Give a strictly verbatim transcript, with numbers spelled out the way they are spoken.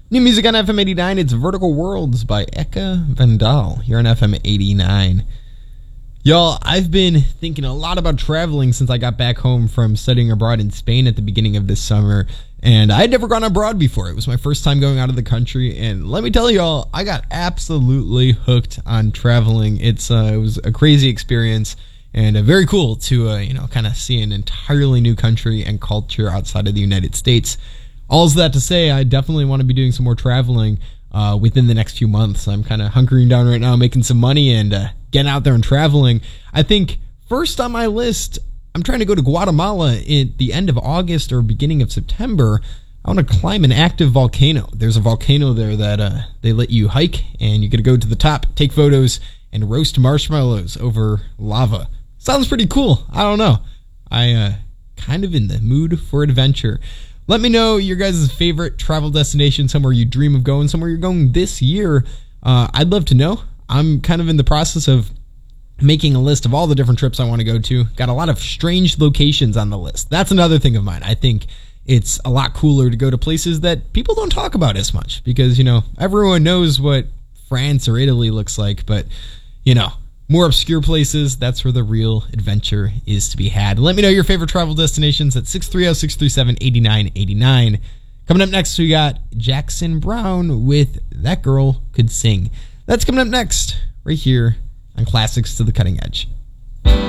New music on F M eighty-nine, it's Vertical Worlds by Eka Vandal here on F M eighty-nine. Y'all, I've been thinking a lot about traveling since I got back home from studying abroad in Spain at the beginning of this summer, and I had never gone abroad before. It was my first time going out of the country, and let me tell y'all, I got absolutely hooked on traveling. It's uh, it was a crazy experience, and uh, very cool to uh, you know kind of see an entirely new country and culture outside of the United States. All's that to say, I definitely want to be doing some more traveling uh, within the next few months. I'm kind of hunkering down right now, making some money and uh, getting out there and traveling. I think first on my list, I'm trying to go to Guatemala at the end of August or beginning of September. I want to climb an active volcano. There's a volcano there that uh, they let you hike, and you get to go to the top, take photos, and roast marshmallows over lava. Sounds pretty cool. I don't know. I uh, kind of in the mood for adventure. Let me know your guys' favorite travel destination, somewhere you dream of going, somewhere you're going this year. Uh, I'd love to know. I'm kind of in the process of making a list of all the different trips I want to go to. Got a lot of strange locations on the list. That's another thing of mine. I think it's a lot cooler to go to places that people don't talk about as much because, you know, everyone knows what France or Italy looks like, but, you know, more obscure places, that's where the real adventure is to be had. Let me know your favorite travel destinations at six three zero, six three seven, eight nine eight nine. Coming up next, we got Jackson Browne with That Girl Could Sing. That's coming up next, right here on Classics to the Cutting Edge.